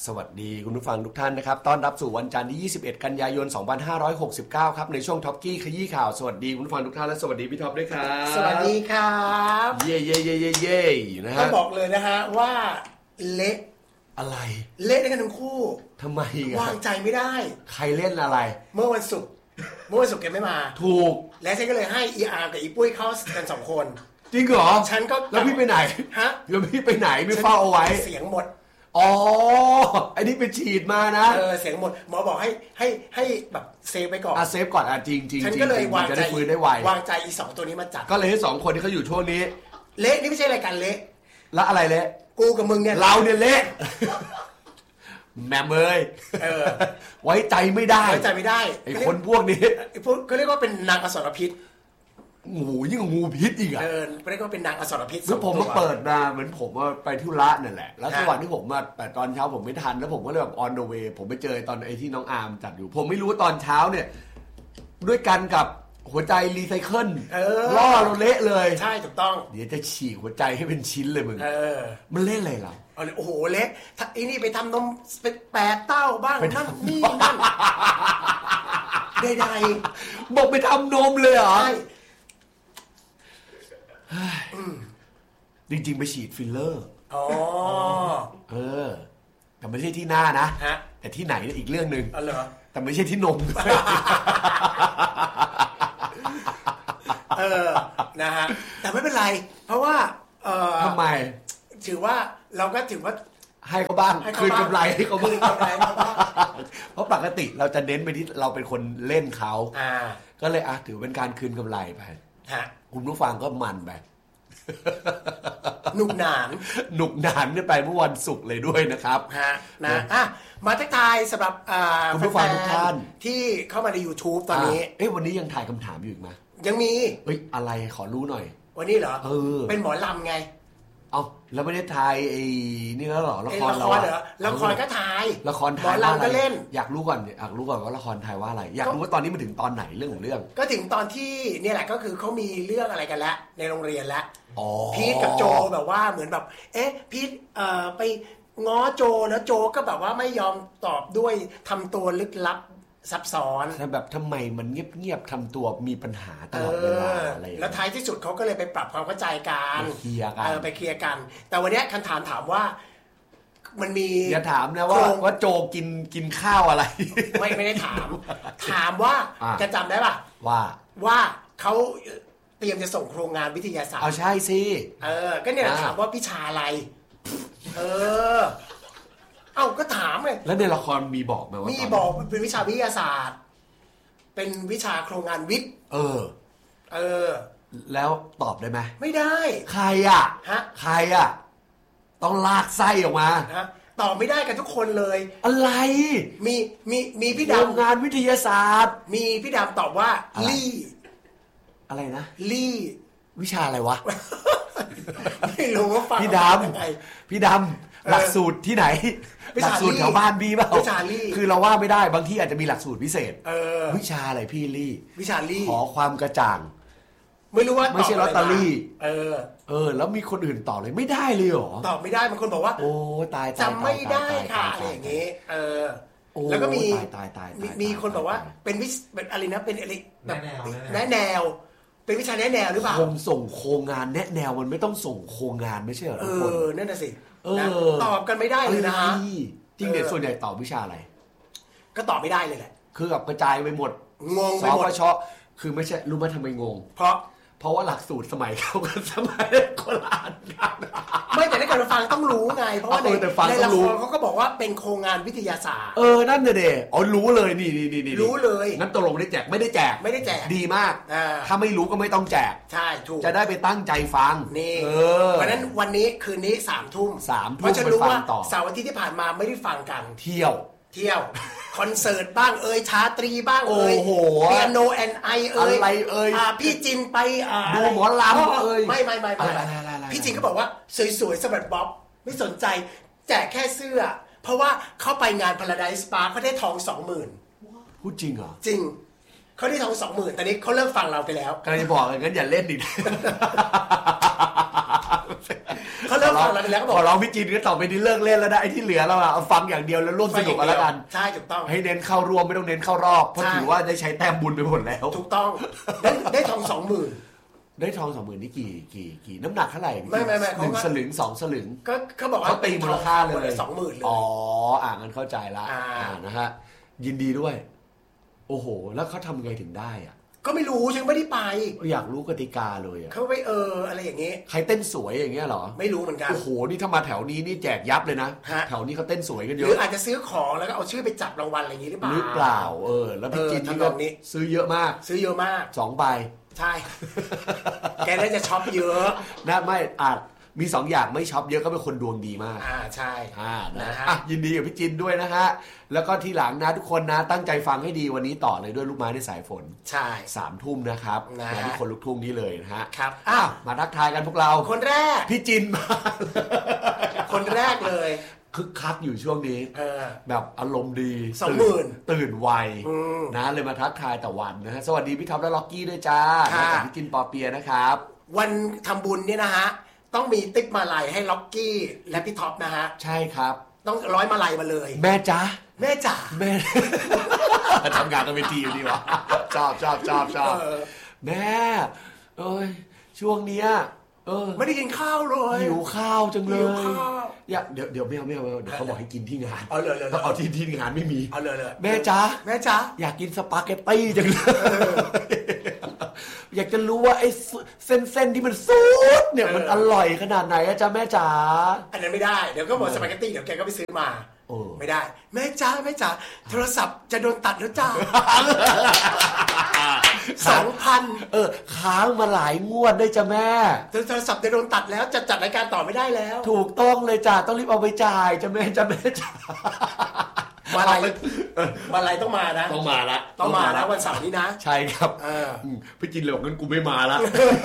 สวัสดีคุณผู้ฟังทุกท่านนะครับต้อนรับสู่วันจันทร์ที่21กันยายน2569ครับในช่วงท็อปกี้ขยี้ข่าวสวัสดีคุณผู้ฟังทุกท่านและสวัสดีพี่ท็อปด้วยครับสวัสดีครับเย่เย่เย่เย่เย่นะฮะต้องบอกเลยนะฮะว่าเละอะไรเละด้วยกันทั้งคู่ทำไมวางใจไม่ได้ใครเล่นอะไรเมื่อวันศุกร์แกไม่มาถูกและฉันก็เลยให้อีอาร์กับอีปุ้ยเข้ากัน2คนจริงเหรอฉันก็แล้วพี่ไปไหนฮะแล้วพี่ไปไหนไม่เฝ้าเอาไว้เสียงหมดอ๋อไอ้นี่ไปฉีดมานะเสียงหมดหมอบอกให้แบบเซฟไปก่อนเซฟก่อนจริงจริงฉันก็เลยวางใจได้ไววางใจอี2ตัวนี้มาจัดก็เลยให้2คนที่เขาอยู่ช่วงนี้เละนี่ไม่ใช่รายการเละแล้วอะไรเละกูกับมึงเนี่ยเราเนี่ยเละแม่เมยไว้ใจไม่ได้ไอ้คนพวกนี้ก็เรียกว่าเป็นนางอสรพิษงูยิ่งงูพิษอีกอ่ะเรียกว่าเป็นนางอสรพิษคือผมมาเปิดมาเหมือนผมว่าไปธุระนั่นแหละแล้วจังหวะที่ผมมาแต่ตอนเช้าผมไม่ทันแล้วผมก็เลยแบบ on the way ผมไปเจอตอนไอ้ที่น้องอาร์มจัดอยู่ผมไม่รู้ตอนเช้าเนี่ยด้วยกันกับหัวใจรีไซเคิลล่อเราเละเลยใช่ถูกต้องเดี๋ยวจะฉีกหัวใจให้เป็นชิ้นเลยมึงมันเละอะไรเราโอ้โหเละไอ้นี่ไปทำนมไปแปะเต้าบ้างนั่นนี่นั่นใดๆบอกไปทำนมเลยเหรอใช่จริงๆไปฉีดฟิลเลอร์แต่ไม่ใช่ที่หน้านะแต่ที่ไหนอีกเรื่องนึงแต่ไม่ใช่ที่นมนะฮะแต่ไม่เป็นไรเพราะว่าทำไมถือว่าเราก็ถือว่าให้เขาบ้างคืนกำไรให้เขาบ้างเพราะปกติเราจะเน้นไปที่เราเป็นคนเล่นเขาก็เลยถือเป็นการคืนกำไรไปคุณผู้ฟังก็มันไปหนุกหนานเนี่ยไปเมื่อวันศุกร์เลยด้วยนะครับนะมาทักทายสำหรับคุณผู้ฟังทุกท่านที่เข้ามาใน YouTube ตอนนี้วันนี้ยังถ่ายคำถามอยู่อีกไหมยังมีอะไรขอรู้หน่อยวันนี้เหรอเป็นหมอลำไงแล้วไม่ได้ถ่ายนี่แล้วหรอละครเราเหรอละครก็ถ่ายละครถ่ายหมอลำก็เล่นอยากรู้ก่อนว่าละครถ่ายว่าอะไรอยากรู้ว่าตอนนี้มันถึงตอนไหนเรื่องของเรื่องก็ถึงตอนที่เนี่ยแหละก็คือเขามีเรื่องอะไรกันแล้วในโรงเรียนแล้วพีทกับโจแบบว่าเหมือนแบบพีทไปง้อโจแล้วโจก็แบบว่าไม่ยอมตอบด้วยทำตัวลึกลับซับซ้อนแบบทำไมมันเงียบๆทำตัวมีปัญหาตลอดเวลาอะไรแล้วท้ายที่สุดเขาก็เลยไปปรับความเข้าใจกันไปเคลียร์กันแต่วันนี้คำถามว่ามันมีอย่าถามนะว่าโจกินข้าวอะไรไม่ได้ถามว่าจะจำได้ป่ะว่าเขาเตรียมจะส่งโครงงานวิทยาศาสตร์ใช่สิก็เนี่ยถามว่าวิชาอะไรก็ถามเลยแล้วในละครมีบอกไหมว่ามีบอกเป็นวิชาวิทยาศาสตร์เป็นวิชาโครงงานวิทย์แล้วตอบได้ไหมไม่ได้ใครอ่ะต้องลากไส้ออกมาตอบไม่ได้กันทุกคนเลยอะไรมีพี่ดำโครงงานวิทยาศาสตร์มีพี่ดำตอบว่าลี่อะไรนะลี่วิชาอะไรวะไม่รู้ว่าฟังพี่ดำหลักสูตรที่ไหนหลักสูตรแถวบ้านพี่เปล่าคือเราว่าไม่ได้บางที่อาจจะมีหลักสูตรพิเศษวิชาอะไรพี่ลี่วิชาลี่ขอความกระจ่างไม่รู้ว่าไม่ใช่ลอตเตอรี่แล้วมีคนอื่นตอบเลยไม่ได้เลยเหรอตอบไม่ได้บางคนบอกว่าโอ้ตายจำไม่ได้ค่ะอะไรอย่างงี้แล้วก็มีคนบอกว่าเป็นอะไรนะเป็นอะไรแบบแนะแนวเป็นวิชาแนะแนวหรือเปล่าคงส่งโครงงานแนะแนวมันไม่ต้องส่งโครงงานไม่ใช่เหรอทุกคนนั่นน่ะสิตอบกันไม่ได้เลยนะจริงเด็กส่วนใหญ่ตอบวิชาอะไรก็ตอบไม่ได้เลยแหละคือแบบกระจายไปหมดงงไปหมดคือไม่ใช่รู้ไหมทำไมงงเพราะว่าหลักสูตรสมัยเขากับสมัยโบราณกันไม่แต่ในการฟังต้องรู้ไงเพราะว่าในละครเขาก็บอกว่าเป็นโครงงานวิทยาศาสตร์นั่นเด้รู้เลยนี่รู้เลยงั้นตกลงได้แจกไม่ได้แจกดีมากถ้าไม่รู้ก็ไม่ต้องแจกใช่ถูกจะได้ไปตั้งใจฟังนี่เพราะนั้นวันนี้คืนนี้3 ทุ่มเพราะฉันรู้ว่าเสาร์อาทิตย์ที่ผ่านมาไม่ได้ฟังกันเที่ยวคอนเสิร์ตบ้างชาตรีบ้างเปียโนแอนไออะไรพี่จินไปดูหมอลำไม่พี่จินก็บอกว่าสวยๆสำหรับบ๊อบไม่สนใจแจกแค่เสื้อเพราะว่าเข้าไปงาน Paradise Spa เขาได้ทอง 20,000 พูดจริงเหรอจริงเขาได้ทอง 20,000 ตอนนี้เขาเลิกฟังเราไปแล้วกำลังจะบอกงั้นอย่าเล่นอีกเขาเลิกฟังเราไปแล้วก็บอกขอร้องพี่จินก็ต่อไปนี้เลิกเล่นแล้วนะไอ้ที่เหลือแล้วอะเอาฟังอย่างเดียวแล้วร่วมสนุกกันแล้วกันใช่ถูกต้องให้เน้นเข้ารวมไม่ต้องเน้นเข้ารอบเพราะถือว่าได้ใช้แต้มบุญไปหมดแล้วถูกต้องได้ทอง20,000 ได้ทอง20,000นี่กี่น้ำหนักเท่าไหร่ไม่ 1 สลึง2 สลึงก็เขาบอกว่าเขาตีมูลค่าเลย 20,000เลยอ๋องั้นเข้าใจละนะฮะยินดีด้วยโอ้โหแล้วเขาทำไงถึงได้อ่ะก็ไม่รู้ฉันไม่ได้ไปอยากรู้กติกาเลยอ่ะเขาไปอะไรอย่างงี้ใครเต้นสวยอย่างเงี้ยเหรอไม่รู้เหมือนกันโอ้โหนี่ถ้ามาแถวนี้นี่แจกยับเลยนะแถวนี้เขาเต้นสวยกันเยอะหรืออาจจะซื้อของแล้วก็เอาชื่อไปจับรางวัลอะไรอย่างงี้หรือเปล่าแล้วพี่จินนี่ก็ซื้อเยอะมาก2 ใบใช่แกน่าจะช็อปเยอะนะไม่มี2 อย่างไม่ช็อปเยอะก็เป็นคนดวงดีมากใช่นะฮะยินดีกับพี่จินด้วยนะฮะแล้วก็ทีหลังนะทุกคนนะตั้งใจฟังให้ดีวันนี้ต่อเลยด้วยลูกไม้ในสายฝนใช่ 3 ทุ่มนะครับนะที่คนลูกทุ่งนี้เลยนะฮะครับมาทักทายกันพวกเราคนแรกพี่จินมาคนแรกเลยคึกคักอยู่ช่วงนี้แบบอารมณ์ดีตื่นไวนะเลยมาทักทายแต่วันนะฮะสวัสดีพี่ท็อปและล็อกกี้ด้วยจ้าจากพี่จินปอเปียนะครับวันทำบุญเนี่ยนะฮะต้องมีติ๊บมาลัยให้ล็อกกี้และพี่ท็อปนะฮะใช่ครับต้อง100 มาลัยมาเลยแม่จ๋าแม่จ๋าแม่ทำงานกันเป็นทีมดีวะชอบแม่ช่วงเนี้ยไม่ได้กินข้าวเลยหิวข้าวจังเลยเดี๋ยวไม่เอาเดี๋ยวเขาบอกให้กินที่งานต้องเอาที่งานไม่มีเลยแม่จ๋าอยากกินสปาเกตตี้จังเลยอยากจะรู้ว่าไอ้เส้นที่มันซูดเนี่ยมันอร่อยขนาดไหนอะจ๊ะแม่จ๋าอันนั้นไม่ได้เดี๋ยวก็บอกสปาเกตตี้เดี๋ยวแกก็ไปซื้อมาไม่ได้แม่จ๋าโทรศัพท์จะโดนตัดแล้วจ้า2,000 ค้างมาหลายงวดได้จ้ะแม่โทรศัพท์จะโดนตัดแล้วจะจัดรายการต่อไม่ได้แล้วถูกต้องเลยจ้ะต้องรีบเอาไปจ่ายจ้ะแม่จ๋ามาอะไรต้องมานะต้องมาละวันเสาร์นี้นะใช่ครับพี่จินเลยบอกงั้นกูไม่มาละ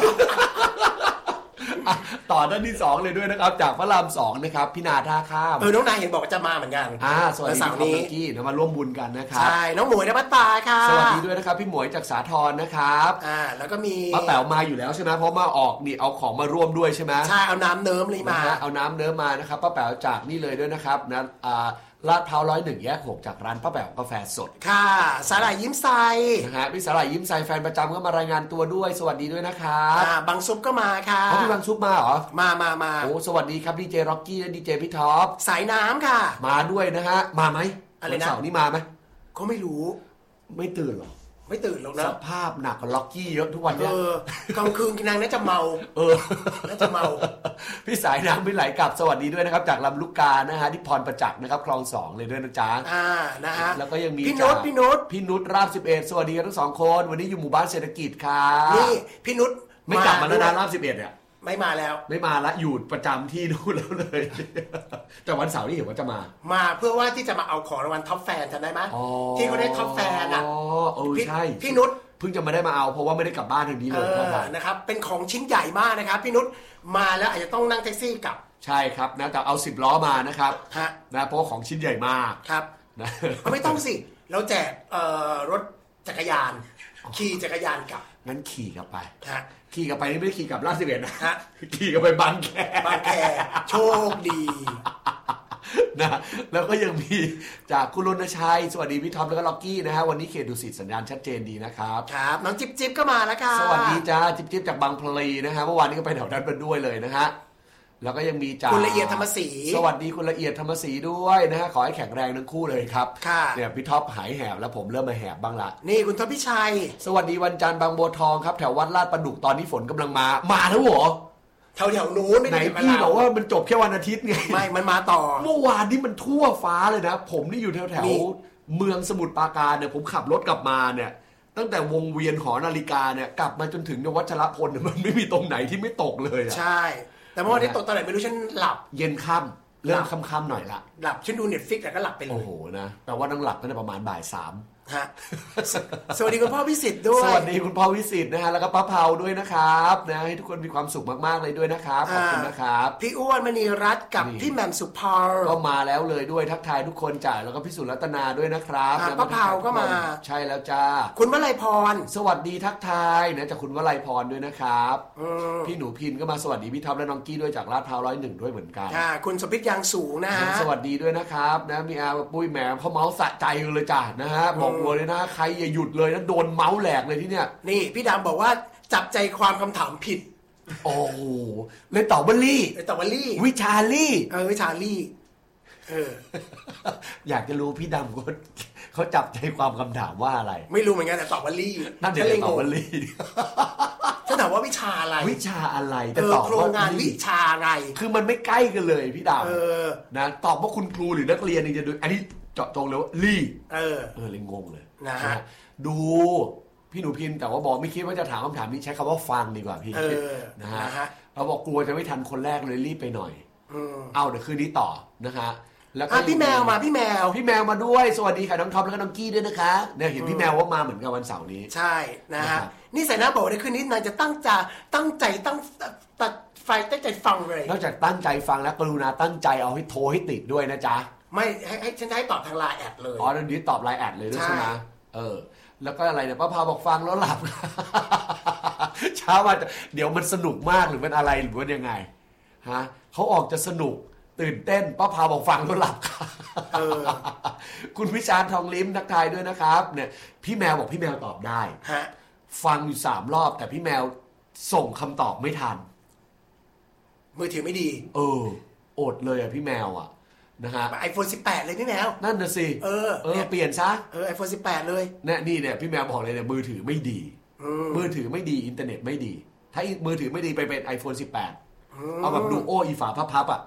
ต่อด้านที่2เลยด้วยนะครับจากพระราม2นะครับพี่นาท่าข้ามน้องนายเห็นบอกจะมาเหมือนกันสวัสดีครับพี่กี้มาร่วมบุญกันนะครับใช่น้องหมวยนภัตตาค่ะสวัสดีด้วยนะครับพี่หมวยจากสาทรนะครับแล้วก็มีป้าแป๋วมาอยู่แล้วใช่ไหมเพราะมาออกนี่เอาของมาร่วมด้วยใช่ไหมใช่เอาน้ำเนิ้มเลยมาเอาน้ำเนิ้มมานะครับป้าแป๋วจากนี่เลยด้วยนะครับนะลาดพร้าว101 แยก 6จากร้านป้าแป๋วกาแฟสดค่ะสาหร่ายยิ้มใสนะฮะพี่สาหร่ายยิ้มใสแฟนประจำก็มารายงานตัวด้วยสวัสดีด้วยนะครับบางซุปก็มาค่ะพี่บางซุปมาเหรอมาโอ้สวัสดีครับดีเจร็อกกี้และดีเจพี่ท็อปสายน้ำค่ะมาด้วยนะฮะมาไหมวันเสาร์นี้มาไหมก็ไม่รู้ไม่ตื่นหรอไม่ตื่นหรอกนะสภาพหนักกว่าล็อกกี้เยอะทุกวันเนี่ยกลางคืนนางน่าจะเมาน่าจะเมาพี่สายน้ำไม่ไหลกลับสวัสดีด้วยนะครับจากลำลูกกานะฮะที่พรประจักษ์นะครับคลอง2เลยด้วยนะจ๊ะนะฮะแล้วก็ยังมีพี่นุชราบ11สวัสดีกันทั้ง2คนวันนี้อยู่หมู่บ้านเศรษฐกิจครับนี่พี่นุชไม่กลับมาแล้วนะราบ11เนี่ยไม่มาแล้วไม่มาละอยู่ประจำที่นู่นแล้วเลยแต่วันเสาร์นี่เห็นว่าจะมาเพื่อว่าที่จะมาเอาของรางวัลท็อปแฟนจำได้ไหมที่เขาได้ท็อปแฟนอ่ะใช่พี่นุชเพิ่งจะมาได้มาเอาเพราะว่าไม่ได้กลับบ้านทางนี้เลยนะครับเป็นของชิ้นใหญ่มากนะครับพี่นุชมาแล้วอาจจะต้องนั่งแท็กซี่กลับใช่ครับนะแต่เอา10 ล้อมานะครับนะเพราะของชิ้นใหญ่มากครับนะไม่ต้องสิเราแจกรถจักรยานขี่จักรยานกลับงั้นขี่กลับไปขี่กลับไปนี่ไม่ได้ขี่กลับลาด11นะขี่กลับไปบางแคโชคดีนะแล้วก็ยังมีจากคุณรณชัยสวัสดีพี่ท็อปแล้วก็ล็อกกี้นะฮะวันนี้เขตดุสิตสัญญาณชัดเจนดีนะครับครับน้องจิ๊บก็มาแล้วค่ะสวัสดีจ้าจิ๊บจากบางพลีนะฮะเมื่อวานนี้ก็ไปแถวนั้นมาด้วยเลยนะฮะแล้วก็ยังมีจากคุณละเอียดธรรมศรีสวัสดีคุณละเอียดธรรมศรีด้วยนะฮะขอให้แข็งแรงทั้งคู่เลยครับเนี่ยพี่ท็อปหายแหบแล้วผมเริ่มมาแหบบ้างละนี่คุณท็อปพี่ชัยสวัสดีวันจันทร์บางบัวทองครับแถววัดลาดประดุกตอนนี้ฝนกำลังมาแล้วเหรอแถวนู้นไหนพี่บอกว่ามันจบแค่วันอาทิตย์ไงไม่มันมาต่อเมื่อวานนี้มันทั่วฟ้าเลยนะผมนี่อยู่แถวเมืองสมุทรปราการเนี่ยผมขับรถกลับมาเนี่ยตั้งแต่วงเวียนหอนาฬิกาเนี่ยกลับมาจนถึงวัชรพลมันไม่มีตรงไหนที่ไม่ตกเลยใช่แต่เมื่อวานนี้ตกตอนไหนไม่รู้ฉันหลับเย็นค่ำเริ่มค่ำๆหน่อยละหลับฉันดู Netflix แต่ก็หลับไปเลยโอ้โหนะแต่ว่าต้องหลับตั้งแต่ประมาณบ่าย 3 ฮะสวัสดีคุณพ่อวิสิทธิ์ด้วยสวัสดีคุณพ่อวิสิทธิ์นะฮะแล้วก็ป้าเผาด้วยนะครับนะให้ทุกคนมีความสุขมากๆเลยด้วยนะครับขอบคุณนะครับพี่อ้วนมณีรัตน์กับพี่แหม่มสุภาก็มาแล้วเลยด้วยทักทายทุกคนจ้ะแล้วก็พี่สุรัตนาด้วยนะครับป้าเผาก็มาใช่แล้วจ้าคุณวลัยพรสวัสดีทักทายนะจากคุณวลัยพรด้วยนะครับพี่หนูพินก็มาสวัสดีพี่ท็อปและน้องกี้ด้วยจากลาดพร้าว101ด้วยเหมือนกันคุณสมพิษยางสูงนะฮะสวัสดีด้วยนะครับนะมีอาปุ้ยแหมเขาเมาส์สะใจเลยจ้ะนะฮะบอกเลยนะใครอย่าหยุดเลยนะโดนเมาส์แหลกเลยที่เนี่ยนี่พี่ดำบอกว่าจับใจความคำถามผิดโอ้โหเลยตอบว่าลี่วิชาลี่วิชาลี่อยากจะรู้พี่ดำเขาจับใจความคำถามว่าอะไรไม่รู้เหมือนกันแต่ตอบว่าลี่นั่นเดี๋ยวตอบว่าลี่ฉันถามว่าวิชาอะไรแต่ตอบว่าโครงงานวิชาอะไรคือมันไม่ใกล้กันเลยพี่ดำนะตอบว่าคุณครูหรือนักเรียนนี่จะดูอันนี้เจาะจงเลยว่าลี่เลยงงเลยนะฮะดูพี่หนูพินแต่ว่าบอกไม่คิดว่าจะถามคำถามนี้ใช้คำว่าฟังดีกว่าพี่นะฮะเราบอกกลัวจะไม่ทันคนแรกเลยรีบไปหน่อยเอาเดี๋ยวคืนนี้ต่อนะฮะแล้วก็พี่แมวมาพี่แมวมาด้วยสวัสดีค่ะน้องท็อปแล้วก็น้องกี้ด้วยนะคะเนี่ยเห็นพี่แมวว่ามาเหมือนกันวันเสาร์นี้ใช่นะฮะนี่ใส่หน้าบอกในคืนนี้นายจะตั้งใจตั้งไฟตั้งใจฟังเลยนอกจากตั้งใจฟังแล้วกรุณาตั้งใจเอาให้โทรให้ติดด้วยนะจ๊ะไม่ให้ฉันให้ตอบทางไลน์แอดเลยเดี๋ยวนี้ตอบไลน์แอดเลยด้วยใช่ไหมแล้วก็อะไรเนี่ยป้าพาบอกฟังแล้วหลับเช้ามาเดี๋ยวมันสนุกมากหรือมันอะไรหรือว่ายังไงฮะเขาออกจะสนุกตื่นเต้นป้าพาบอกฟังแล้วหลับคุณวิชาญทองลิ้มทักทายด้วยนะครับเนี่ยพี่แมวบอกพี่แมวตอบได้ฟังอยู่3 รอบแต่พี่แมวส่งคำตอบไม่ทันมือถือไม่ดีอดเลยพี่แมวนะฮะ iPhone 18เลยพี่แมวนั่นน่ะสิเปลี่ยนซะ iPhone 18เลยเนี่ยพี่แมวบอกเลยเนี่ยมือถือไม่ดีมือถือไม่ดีอินเทอร์เน็ตไม่ดีถ้ามือถือไม่ดีไปเป็น iPhone 18เอาแบบดูโออีฝาพับ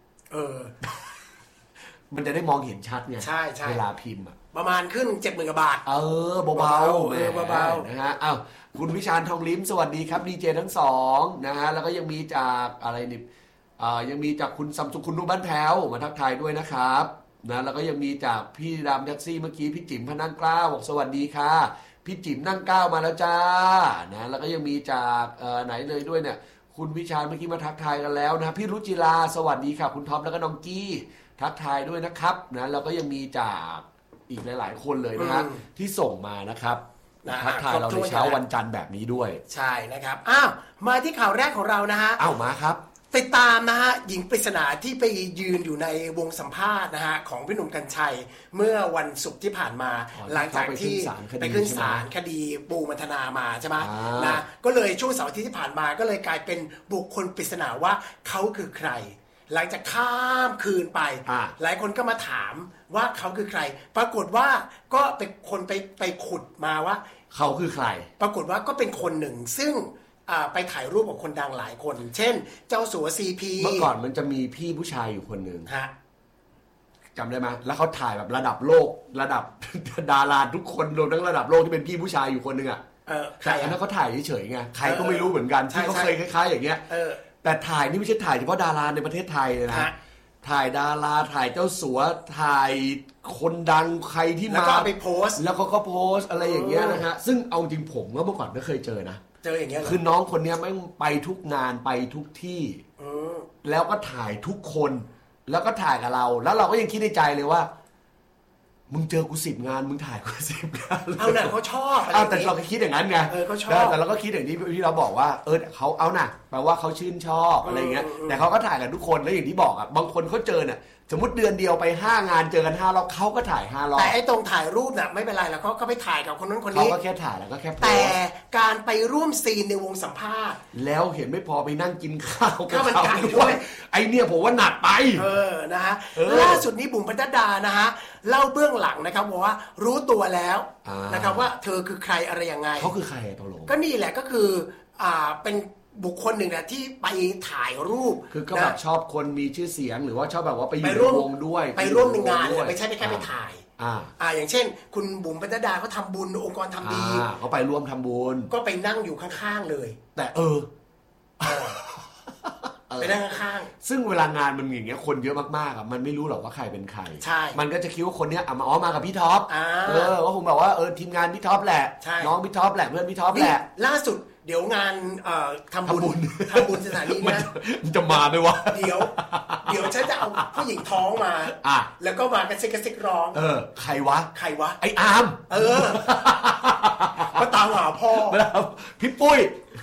มันจะได้มองเห็นชัดไงใช่เวลาพิมพ์ประมาณขึ้น 70,000 กว่าบาทเบาๆนะฮะคุณวิชาญทองลิ้มสวัสดีครับดีเจทั้ง2นะฮะแล้วก็ยังมีจากอะไรนี่ยังมีจากคุณซัมซุงคุณนุ่มบ้านแพ้วมาทักทายด้วยนะครับนะแล้วก็ยังมีจากพี่ดำแท็กซี่เมื่อกี้พี่จิ๋มพนั่งกล้าบอกสวัสดีค่ะพี่จิ๋มนั่งก้าวมาแล้วจ้านะแล้วก็ยังมีจากไหนเลยด้วยเนี่ยคุณวิชาญเมื่อกี้มาทักทายกันแล้วนะพี่รุจิราสวัสดีค่ะคุณท็อปแล้วก็น้องกี้ทักทายด้วยนะครับนะแล้วก็ยังมีจากอีกหลายๆคนเลยนะฮะที่ส่งมานะครับทักทายเราในเช้าวันจันทร์แบบนี้ด้วยใช่นะครับมาที่ข่าวแรกของเรานะฮะมาครับติดตามนะฮะหญิงปริศนาที่ไปยืนอยู่ในวงสัมภาษณ์นะฮะของพี่หนุ่มกรรชัยเมื่อวันศุกร์ที่ผ่านมาหลังจากที่ไปขึ้นศาลคดีปูมัทนามาใช่ไหมนะก็เลยช่วงเสาร์อาทิตย์ที่ผ่านมาก็เลยกลายเป็นบุคคลปริศนาว่าเขาคือใครหลังจากข้ามคืนไปหลายคนก็มาถามว่าเขาคือใครปรากฏว่าก็เป็นคนไปขุดมาว่าเขาคือใครปรากฏว่าก็เป็นคนหนึ่งซึ่งไปถ่ายรูปกับคนดังหลายคนเช่นเจ้าสัวซีพีเมื่อก่อนมันจะมีพี่ผู้ชายอยู่คนหนึ่งจำได้ไหมแล้วเขาถ่ายแบบระดับโลกระดับดาราทุกคนรวมทั้งระดับโลกที่เป็นพี่ผู้ชายอยู่คนหนึ่งแต่อันนั้นเขาถ่ายเฉยๆไงใครก็ไม่รู้เหมือนกันที่เขาเคยคล้ายๆอย่างเงี้ยแต่ถ่ายนี่ไม่ใช่ถ่ายเฉพาะดาราในประเทศไทยเลยนะถ่ายดาราถ่ายเจ้าสัวถ่ายคนดังใครที่มาแล้วก็ไปโพสแล้วก็โพสอะไรอย่างเงี้ยนะฮะซึ่งเอาจริงผมเมื่อก่อนไม่เคยเจอนะเจออย่างเงี้ยคือน้องคนนี้ไม่ไปทุกงานไปทุกที่แล้วก็ถ่ายทุกคนแล้วก็ถ่ายกับเราแล้วเราก็ยังคิดในใจเลยว่ามึงเจอกู10 งานมึงถ่ายกู10 งานเอาหน่ะเขาชอบแต่เราก็คิดอย่างนั้นไงเขาชอบแต่เราก็คิดอย่างที่เราบอกว่าเขาเอาน่ะแปลว่าเขาชื่นชอบอะไรเงี้ยแต่เขาก็ถ่ายกับทุกคนแล้วอย่างที่บอกบางคนเขาเจอเนี่ยสมมติเดือนเดียวไป5 งานเจอกัน5 รอบเขาก็ถ่าย5 รอบแต่ไอ้ตรงถ่ายรูปน่ะไม่เป็นไรแล้วเขาก็ไปถ่ายกับคนนั้นคนนี้เขาก็แค่ถ่ายแล้วก็แค่โพสแต่การไปร่วมซีนในวงสัมภาษณ์แล้วเห็นไม่พอไปนั่งกินข้าวกับเขาด้วยไอเนี่ยผมว่าหนักไปนะฮะล่าสุดนี้บุ๋มปนัดดานะฮะเล่าเบื้องหลังนะครับว่ารู้ตัวแล้วนะครับว่าเธอคือใครอะไรยังไงเขาคือใครตกลงก็นี่แหละก็คือเป็นบุคคลหนึ่งนะที่ไปถ่ายรูปคือก็แบบชอบคนมีชื่อเสียงหรือว่าชอบแบบว่าไปอยู่ในวงด้วยไปร่วมในงานเลยไม่ใช่แค่ไปถ่ายอย่างเช่นคุณบุ๋มปนัดดาเขาทำบุญองค์กรทำดีเขาไปร่วมทำบุญก็ไปนั่งอยู่ข้างๆเลยแต่ไปนั่งข้างซึ่งเวลางานมันอย่างเงี้ยคนเยอะมากๆอ่ะมันไม่รู้หรอกว่าใครเป็นใครใช่มันก็จะคิดว่าคนเนี้ยมากับพี่ท็อปก็คงบอกว่าทีมงานพี่ท็อปแหละน้องพี่ท็อปแหละเพื่อนพี่ท็อปแหละล่าสุดเดี๋ยวงานทำบุญสถานีนะมันจะมาไหมวะเดี๋ยวฉันจะเอาผู้หญิงท้องมาแล้วก็มากระซิกร้องใครวะไอ้อาร์มมาตามหาพ่อพี่ปุ้ย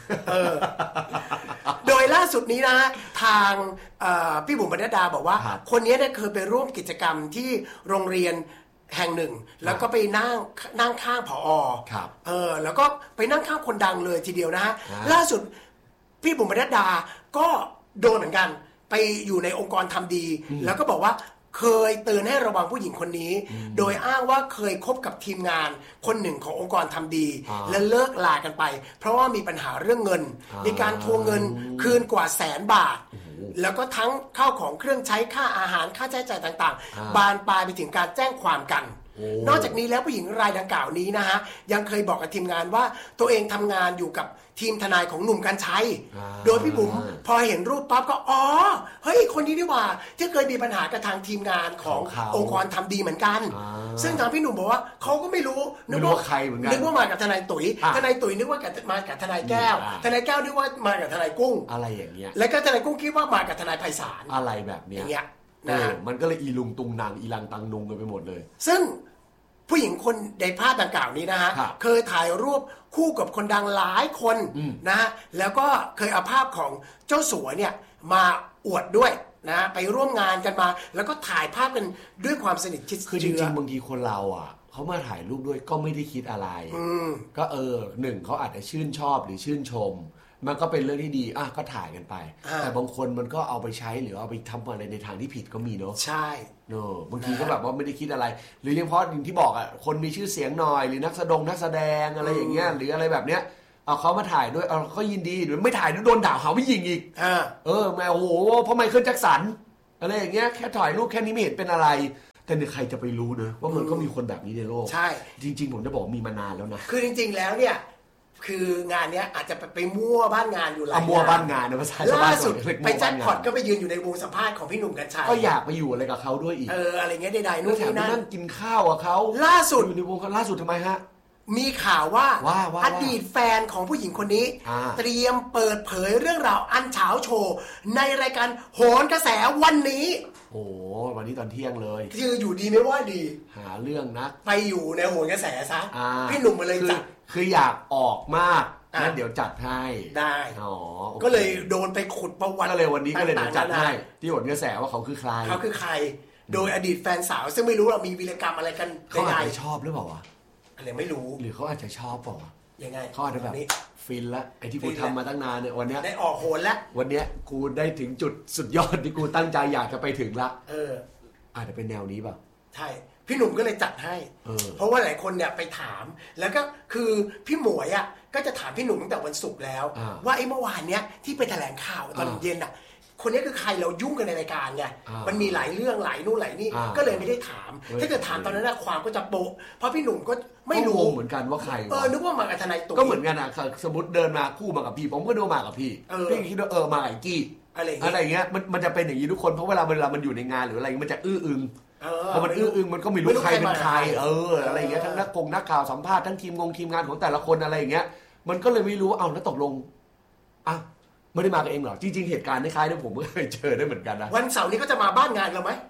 โดยล่าสุดนี้นะทางพี่บุ๋มปนัดดาบอกว่าคนนี้เนี่ยเคยไปร่วมกิจกรรมที่โรงเรียนแห่งหนึ่งแล้วก็ไปนั่งข้างผอ.แล้วก็ไปนั่งข้างคนดังเลยทีเดียวนะฮะล่าสุดพี่บุ๋มปนัดดาก็โดนเหมือนกันไปอยู่ในองค์กรทำดีแล้วก็บอกว่าเคยเตือนให้ระวังผู้หญิงคนนี้โดยอ้างว่าเคยคบกับทีมงานคนหนึ่งขององค์กรทำดีและเลิกลากันไปเพราะว่ามีปัญหาเรื่องเงินมีการทวงเงินคืนกว่า100,000 บาทแล้วก็ทั้งข้าวของเครื่องใช้ค่าอาหารค่าใช้จ่ายต่างๆบานปลายไปถึงการแจ้งความกันนอกจากนี้แล้วผู้หญิงรายดังกล่าวนี้นะฮะยังเคยบอกกับทีมงานว่าตัวเองทำงานอยู่กับทีมทนายของหนุ่มกรรชัยโดยพี่บุ๋มพอเห็นรูปปั๊บก็เฮ้ยคนนี้นี่ว่าที่เคยมีปัญหากับทางทีมงานขององค์กรทำดีเหมือนกันซึ่งทางพี่หนุ่มบอกว่าเขาก็ไม่รู้นึกว่าใครเหมือนกันนึกว่ามากับทนายตุ๋ยทนายตุ๋ยนึกว่ามากับทนายแก้วทนายแก้วนึกว่ามากับทนายกุ้งอะไรอย่างเงี้ยแล้วก็ทนายกุ้งคิดว่ามากับทนายไพศาลอะไรแบบเนี้ยมันก็เลยอีลุงตุงนางอีลังตังนุงกันไปหมดเลยซึ่งผู้หญิงคนในภาพดังกล่าวนี้นะฮะเคยถ่ายรูปคู่กับคนดังหลายคนนะฮะแล้วก็เคยเอาภาพของเจ้าสัวเนี่ยมาอวดด้วยนะไปร่วมงานกันมาแล้วก็ถ่ายภาพกันด้วยความสนิทชิดเชื้อคือจริงๆบางทีคนเราอ่ะเขามาถ่ายรูปด้วยก็ไม่ได้คิดอะไรก็หนึ่งเขาอาจจะชื่นชอบหรือชื่นชมมันก็เป็นเรื่องที่ดีก็ถ่ายกันไปแต่บางคนมันก็เอาไปใช้หรือเอาไปทำอะไรในทางที่ผิดก็มีเนาะใช่บางทีก็แบบว่าไม่ได้คิดอะไรหรือยังเพราะอย่างที่บอกคนมีชื่อเสียงหน่อยหรือนักแสดงอะไรอย่างเงี้ยหรืออะไรแบบเนี้ยเอาเขามาถ่ายด้วยเขายินดีหรือไม่ถ่ายด้วยโดนด่าหาว่ายิงอีกแม่โอ้โหเพราะไมเคิลแจ็คสันอะไรอย่างเงี้ยแค่ถ่ายรูปแค่นี้ไม่เห็นเป็นอะไรแต่ใครจะไปรู้นะว่ามันก็มีคนแบบนี้ในโลกใช่จริงๆผมจะบอกมีมานานแล้วนะคือจริงๆแล้วเนี่ยคืองานเนี้ยอาจจะไปมั่วบ้านงานอยู่หลายมั่วบ้านงานนะภาษาชาวบ้านล่าสุดไปแจ็คพอตก็ไปยืนอยู่ในวงสัมภาษณ์ของพี่หนุ่มกรรชัยก็อยากไปอยู่อะไรกับเขาด้วยอีกอะไรเงี้ยใดๆนู่นนี่นั่นกินข้าวกับเขาล่าสุดอยู่ในวงล่าสุดทำไมฮะมีข่าวว่าอดีตแฟนของผู้หญิงคนนี้เตรียมเปิดเผยเรื่องราวอันเฉาโชว์ในรายการโหนกระแสวันนี้โอ้วันนี้ตอนเที่ยงเลยคืออยู่ดีไม่ว่าดีหาเรื่องนะไปอยู่ในโหนกระแสซะพี่หนุ่มมาเลยจัดคืออยากออกมากงั้นเดี๋ยวจัดให้ได้ก็เลยโดนไปขุดประวัติก็เลยวันนี้ก็เลยเดี๋ยวจัดให้ที่โหนกระแสว่าเขาคือใครโดยอดีตแฟนสาวซึ่งไม่รู้เรามีวีรกรรมอะไรกันเขาอาจจะชอบหรือเปล่าวะอะไรไม่รู้หรือเขาอาจจะชอบเปล่ายังไงเขาอาจจะแบบฟินละไอ้ที่กูทำมาตั้งนานเนี่ยวันนี้ได้ออกโหนแล้ววันนี้กูได้ถึงจุดสุดยอดที่กูตั้งใจอยากจะไปถึงละอาจจะเป็นแนวนี้ป่ะใช่พี่หนุ่มก็เลยจัดให้เพราะว่าหลายคนเนี่ยไปถามแล้วก็คือพี่หมวยอ่ะก็จะถามพี่หนุ่มตั้งแต่วันศุกร์แล้วว่าไอ้เมื่อวานเนี้ยที่ไปแถลงข่าวตอนเย็นอ่ะคนนี้คือใครเรายุ่งกันในรายการไงมันมีหลายเรื่องหลายนู่นหลายนี่ก็เลยไม่ได้ถามถ้าเกิดถามตอนนั้นนะความก็จะโปะเพราะพี่หนุ่มก็ไม่รู้เหมือนกันว่าใครนึกว่ามากับทนายตุ๋ยก็เหมือนกันอ่ะสมมติเดินมาคู่มากับพี่ผมก็ดูมากับพี่พี่คิดว่ามาไอ้กี้อะไรอย่างเงี้ยมันจะเป็นอย่างนี้ทุกคนเพราะเวลามันอยู่ในงานหรืออะไรมันจะอึ้งพอมันอึ้งมันก็ไม่รู้ใครเป็นใครอะไรอย่างเงี้ยทั้งนักข่าวสัมภาษณ์ทั้งทีมงานของแต่ละคนอะไรอย่างเงี้ยมันก็เลยไม่รู้เอาแล้วตกลงไม่ได้มากันเองหรอจริงๆเหตุการณ์คล้ายๆที่ผมก็เคยเจอได้เหมือนกันนะวันเสาร์นี้ก็จะมาบ้านงานเราไหม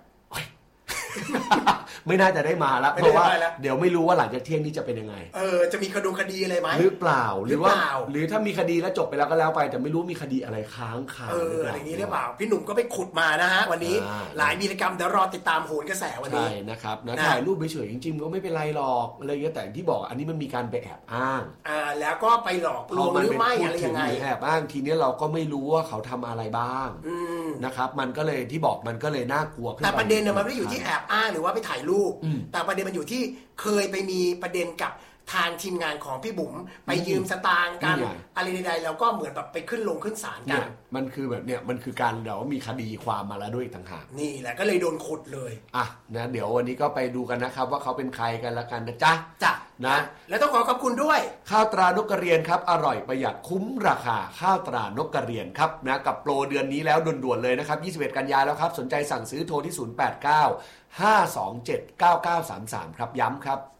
ไม่น่าจะได้มาแล้วเพราะว่าเดี๋ยวไม่รู้ว่าหลังจากเที่ยงนี้จะเป็นยังไงจะมีคดีอะไรไหมหรือเปล่าหรือถ้ามีคดีแล้วจบไปแล้วก็แล้วไปแต่ไม่รู้มีคดีอะไรค้างคาอะไรอย่างนี้หรือเปล่าพี่หนุ่มก็ไปขุดมานะฮะวันนี้หลายวีรกรรมเดี๋ยวรอติดตามโหนกระแสวันนี้ใช่นะครับนะถ่ายรูปเฉยๆจริงๆก็ไม่เป็นไรหรอกอะไรเงี้ยแต่ที่บอกอันนี้มันมีการไปแอบอ้างแล้วก็ไปหลอกลวงหรือไม่อะไรยังไงแอบอ้างทีนี้เราก็ไม่รู้ว่าเขาทำอะไรบ้างนะครับมันก็เลยที่บอกมันก็เลยน่ากลัวแต่ประเด็นมันไม่ได้อยู่ที่แอบอ้างหรือว่าไปถ่ายรูปแต่ประเด็นมันอยู่ที่เคยไปมีประเด็นกับทางทีมงานของพี่บุ๋มไปยืมสตางค์กันอะไรใดๆแล้วก็เหมือนแบบไปขึ้นศาลกันมันคือแบบเนี้ยมันคือการเดี๋ยวมีคดีความมาแล้วด้วยต่างหากนี่แหละก็เลยโดนขุดเลยนะเดี๋ยววันนี้ก็ไปดูกันนะครับว่าเขาเป็นใครกันละกันนะจ๊ะนะและต้องขอบคุณด้วยข้าวตรานกกระเรียนครับอร่อยประหยัดคุ้มราคาข้าวตรานกกระเรียนครับนะกับโปรเดือนนี้แล้วด่วนๆเลยนะครับ21 กันยายนแล้วครับสนใจสั่งซื้อโทรที่089 527 9933ครับย้ำครับ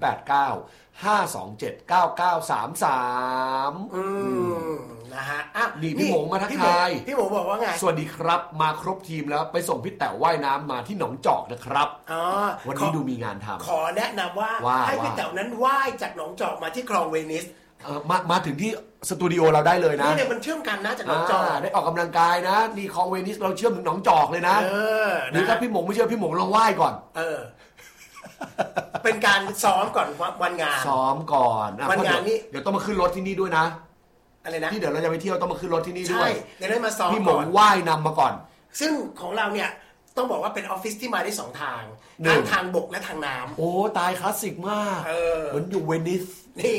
089 527 9933 นะฮะนี่พี่หมงมาทักทายพี่หมงบอกว่าไงสวัสดีครับมาครบทีมแล้วไปส่งพี่แต๋วว่ายน้ำมาที่หนองจอกนะครับวันนี้ดูมีงานทำขอแนะนำว่าให้พี่แต๋วนั้นว่ายจากหนองจอกมาที่คลองเวนิสมาถึงที่สตูดิโอเราได้เลยนะนี่เนี่ยมันเชื่อมกันนะจากหนองจอกได้ออกกำลังกายนะนี่คลองเวนิสเราเชื่อมถึงหนองจอกเลยนะหรือถ้าพี่หมงไม่เชื่อพี่หมงลองว่ายก่อนเป็นการซ้อมก่อนวันงานซ้อมก่อนวันงานนี้เดี๋ยวต้องมาขึ้นรถที่นี่ด้วยนะอะไรนะที่เดี๋ยวเราจะไปเที่ยวต้องมาขึ้นรถที่นี่ด้วยใช่เดี๋ยวได้มาซ้อมพี่หมงว่ายนำมาก่อนซึ่งของเราเนี่ยต้องบอกว่าเป็นออฟฟิศที่มาได้2ทางทางบกและทางน้ำโอ้ตายคลาสสิกมากเหมือนอยู่เวนิสนี่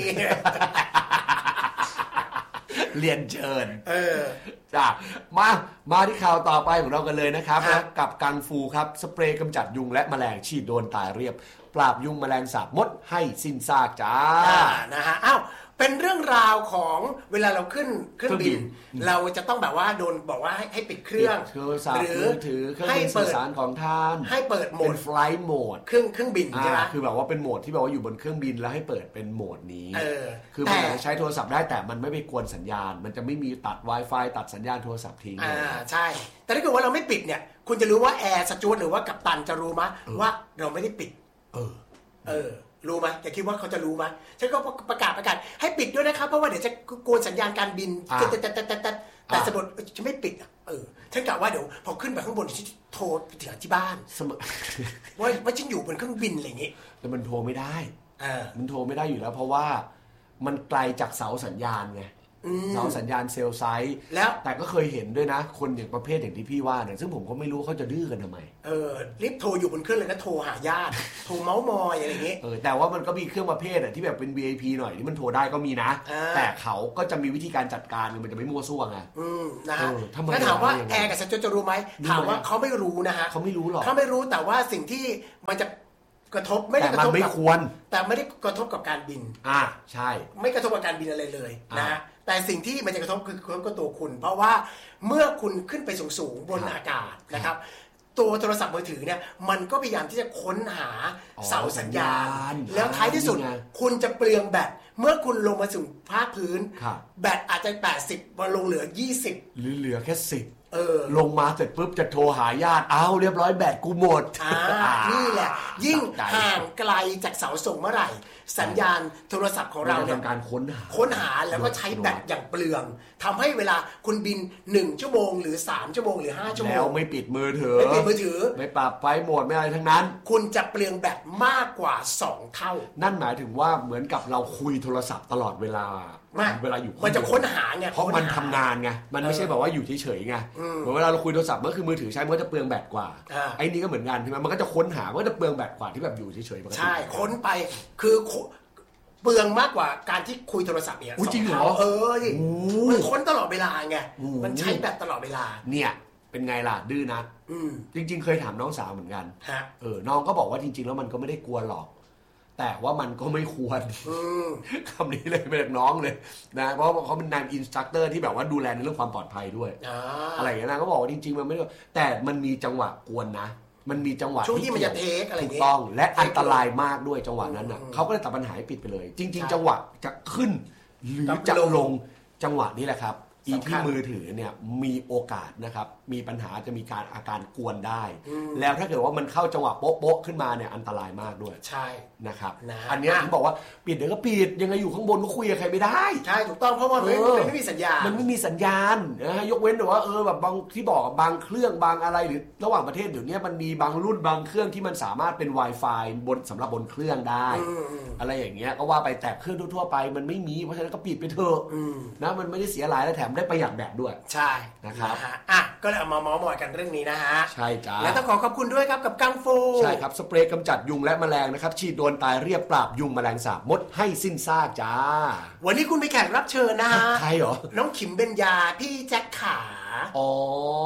เรียนเชิญจ้ะมาที่ข่าวต่อไปของเรากันเลยนะครับกับกังฟูครับสเปรย์กำจัดยุงและแมลงฉีดโดนตายเรียบปราบยุงแมลงสาบมดให้สิ้นซากจ้านะฮะเป็นเรื่องราวของเวลาเราขึ้นเครื่องบินเราจะต้องแบบว่าโดนบอกว่าให้ปิดเครื่องหรือถือเครื่องบินสื่อสารของท่านให้เปิดโหมด flight mode เครื่องบินใช่ไหมคือแบบว่าเป็นโหมดที่แบบว่าอยู่บนเครื่องบินแล้วให้เปิดเป็นโหมดนี้คือมันใช้โทรศัพท์ได้แต่มันไม่ไปกวนสัญญาณมันจะไม่มีตัด Wi-Fi ตัดสัญญาณโทรศัพท์ทิ้งใช่แต่ถ้าเกิดว่าเราไม่ปิดเนี่ยคุณจะรู้ว่าแอร์สจ๊วตหรือว่ากัปตันจะรู้มั้ยว่าเราไม่ได้ปิดรู้ไหมแกคิดว่าเขาจะรู้ไหมฉันก็ประกาศให้ปิดด้วยนะครับเพราะว่าเดี๋ยวจะโกนสัญญาณการบินแต่สมมติจะไม่ปิดฉันกะว่าเดี๋ยวพอขึ้นไปข้างบนฉันโทรไปถึงที่บ้านว่าฉันอยู่บนเครื่องบินอะไรอย่างงี้แต่มันโทรไม่ได้มันโทรไม่ได้อยู่แล้วเพราะว่ามันไกลจากเสาสัญญาณไงเสาสัญญาณเซลล์ไซต์แล้วแต่ก็เคยเห็นด้วยนะคนอย่างประเภทอย่างที่พี่ว่าเนี่ยซึ่งผมก็ไม่รู้เขาจะดื้อกันทำไมรีบโทรอยู่บนเครื่องเลยนะโทรหาญาติโทรเมาส์มอยอะไรอย่างเงี้ยแต่ว่ามันก็มีเครื่องประเภทที่แบบเป็น VIP หน่อยที่มันโทรได้ก็มีนะแต่เขาก็จะมีวิธีการจัดการมันจะไม่มั่วซั่วไงนะฮะถ้าถามว่าแอร์กับสจ๊วตจะรู้ไหมถามว่าเขาไม่รู้นะฮะเขาไม่รู้หรอกเขาไม่รู้แต่ว่าสิ่งที่มันจะกระทบไม่ได้กระทบไม่ควรแต่ไม่ได้กระทบกับการบินใช่ไม่กระทบกับการบินอะไรเลยนะฮะแต่สิ่งที่มันจะกระทบคือตัวคุณเพราะว่าเมื่อคุณขึ้นไปสูงบนอากาศนะครับตัวโทรศัพท์มือถือเนี่ยมันก็พยายามที่จะค้นหาเสาสัญญาณแล้วท้ายที่สุดคุณจะเปลืองแบตเมื่อคุณลงมาสู่ภาคพื้นแบตอาจจะ80มาลงเหลือ20 หรือเหลือแค่10ลงมาเสร็จปุ๊บจะโทรหาญาติเรียบร้อยแบตกูหมดนี่แหละยิ่งห่างไกลจากเสาส่งเมื่อไหร่สัญญาณโทรศัพท์ของเราเนี่ยทำการค้นหาแล้วก็ใช้แบตอย่างเปลืองทำให้เวลาคุณบิน1ชั่วโมงหรือ3ชั่วโมงหรือ5ชั่วโมงแล้วไม่ปิดมือถือไม่ปรับไฟโหมดไม่อะไรทั้งนั้นคุณจะเปลืองแบตมากกว่า2เท่านั่นหมายถึงว่าเหมือนกับเราคุยโทรศัพท์ตลอดเวลาอยู่มันจะค้นหาไงเพราะมันทำงานไงมันไม่ใช่แบบว่าอยู่เฉยๆไงเหมือนเวลาเราคุยโทรศัพท์ก็คือมือถือใช้มันก็จะเปลืองแบตกว่าไอ้นี่ก็เหมือนกันใช่ไหมมันก็จะค้นหามันก็จะเปลืองแบตกว่าที่แบบอยู่เฉยๆใช่ค้นไปคือเปลืองมากกว่าการที่คุยโทรศัพท์เนี่ยจริงเหรอมันค้นตลอดเวลาไงมันใช้แบตตลอดเวลาเนี่ยเป็นไงล่ะดื้อนะจริงๆเคยถามน้องสาวเหมือนกันน้องก็บอกว่าจริงๆแล้วมันก็ไม่ได้กลัวหรอกแต่ว่ามันก็ไม่ควรคำนี้เลยมาจากน้องเลยนะเพราะเขาเป็นนายอินสตรัคเตอร์ที่แบบว่าดูแลในเรื่องความปลอดภัยด้วยอะไรอย่างเงี้ยนะก็บอกว่าจริงๆมันไม่ได้แต่มันมีจังหวะกวนนะมันมีจังหวะช่วงที่มันจะเทคอะไรถูกต้องและอันตรายมากด้วยจังหวะนั้นน่ะเขาก็เลยตัดปัญหาปิดไปเลยจริงๆจังหวะจะขึ้นหรือจะลงจังหวะนี้แหละครับอีที่มือถือเนี่ยมีโอกาสนะครับมีปัญหาจะมีอาการกวนได้แล้วถ้าเกิดว่ามันเข้าจังหวะโป๊ะๆขึ้นมาเนี่ยอันตรายมากด้วยใช่นะครับอันนี้ผมบอกว่าปิดเดี๋ยวก็ปิดยังไงอยู่ข้างบนก็คุยกับใครไม่ได้ใช่ถูกต้องเพราะว่ามันไม่มีสัญญาณมันไม่มีสัญญาณนะยกเว้นแต่ว่าแบบบางที่บอกบางเครื่องบางอะไรหรือระหว่างประเทศเดี๋ยวนี้มันมีบางรุ่นบางเครื่องที่มันสามารถเป็น Wi-Fi สำหรับบนเครื่องได้อะไรอย่างเงี้ยก็ว่าไปแต่เครื่องทั่วๆไปมันไม่มีเพราะฉะนั้นก็ปิดไปเถอะนะมันไม่ได้เสียหลายและแถมได้ประหยัดแบตด้วยใช่นะครับก็เลยเอามาเมาส์มอยกันเรื่องนี้นะฮะใช่จ้าและต้องขอบคุณด้วยครับกับกังฟูใช่ครับสเปรย์กำจัดยุงและแมลงนะครับฉีดโดนตายเรียบปราบยุงแมลงสาบมดให้สิ้นซากจ้าวันนี้คุณมีแขกรับเชิญนะฮะใครเหรอน้องขิมเบญญาพี่แจ็คขา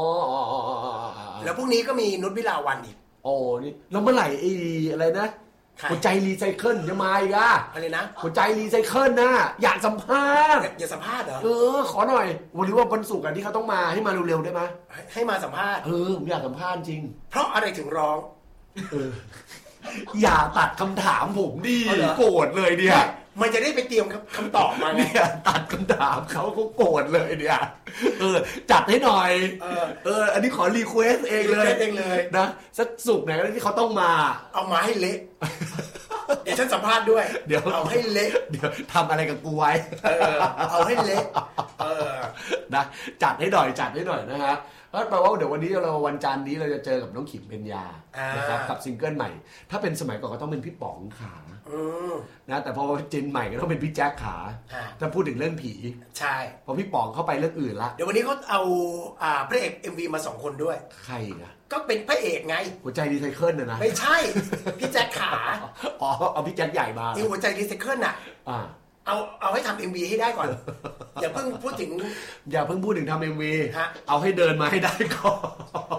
แล้วพรุ่งนี้ก็มีนุชวิลาวันอีกนี่แล้วเมื่อไหร่อะไรนะหัวใจรีไซเคิลจะมาอีกอะอะไรนะหัวใจรีไซเคิลนะอยากสัมภาษณ์อย่าสัมภาษณ์เหรอขอหน่อยวันนี้ว่าวันศุกร์ที่เขาต้องมาให้มาเร็วๆได้ไหมให้มาสัมภาษณ์ผมอยากสัมภาษณ์จริงเพราะอะไรถึงร้องอย่าตัดคำถามผมดิโกรธเลยเนี่ยมันจะได้ไปเตรียมคำตอบมาเนี่ยตัดคำถามเขาโกรธเลยเนี่ยจัดให้หน่อยอันนี้ขอรีเควสเองเลยนะสักศุกร์ไหนที่เขาต้องมาเอามาให้เละเดี๋ยวฉันสัมภาษณ์ด้วยเดี๋ยวเอาให้เละเดี๋ยวทำอะไรกับกูไว้เอาให้เละนะจัดให้หน่อยนะฮะก็แปลว่าเดี๋ยววันนี้เราวันจันทร์นี้เราจะเจอกับน้องขิมเพ็ญญานะครับกับซิงเกิลใหม่ถ้าเป็นสมัยก่อนก็ต้องเป็นพี่ป๋องขานะแต่พอเจนใหม่ก็ต้องเป็นพี่แจ๊คขาถ้าพูดถึงเรื่องผีใช่พอพี่ป๋องเข้าไปเรื่องอื่นละเดี๋ยววันนี้เขาเอาพระเอก MV มา2คนด้วยใครนะก็เป็นพระเอกไงหัวใจรีไซเคิลนะไม่ใช่พี่แจ๊คขาเอาพี่แจ๊คใหญ่มาหัวใจรีไซเคิลน่ะเอาให้ทำ MV ให้ได้ก่อนอย่าเพิ่งพูดถึงทำ MV เอาให้เดินมาให้ได้ก่อน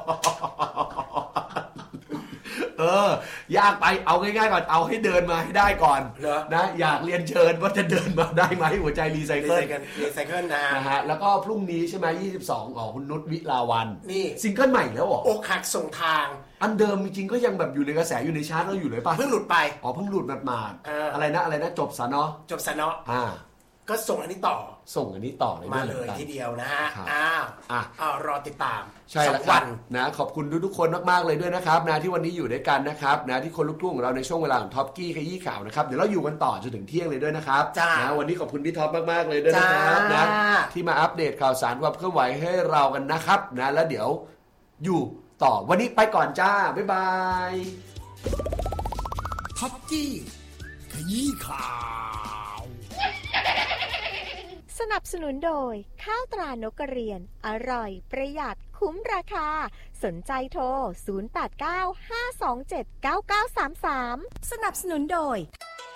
ยากไปเอาง่ายๆก่อนเอาให้เดินมาให้ได้ก่อนนะอยากเรียนเชิญว่าจะเดินมาได้ไหมหัวใจรีไซเคิลนะฮะแล้วก็พรุ่งนี้ใช่ไหม22คุณนุชวิลาวันนี่ซิงเกิลใหม่แล้วเหรออกหักส่งทางอันเดิมจริงๆก็ยังแบบอยู่ในกระแสอยู่ในชาร์ตเราอยู่เลยป่ะเพิ่งหลุดไปเพิ่งหลุดมาอะไรนะจบซะเนาะก็ส่งอันนี้ต่อเลยมาเลยทีเดียวนะฮะรอติดตามใช่แล้วครับนะขอบคุณทุกคนมากๆเลยด้วยนะครับนะที่วันนี้อยู่ด้วยกันนะครับนะที่คนลุกทุ่งของเราในช่วงเวลาของท็อปกี้ขยี้ข่าวนะครับเดี๋ยวเราอยู่กันต่อจนถึงเที่ยงเลยด้วยนะครับนะวันนี้ขอบคุณพี่ท็อปมากๆเลยด้วยนะครับนะที่มาอัปเดตข่าวสารความเคลื่อนไหวให้เรากันนะครับนะแล้วเดี๋ยวอยู่ต่อวันนี้ไปก่อนจ้าบ๊ายบายท็อปกี้ขยี้ข่าวสนับสนุนโดยข้าวตรานกกระเรียนอร่อยประหยัดคุ้มราคาสนใจโทร0895279933 สนับสนุนโดย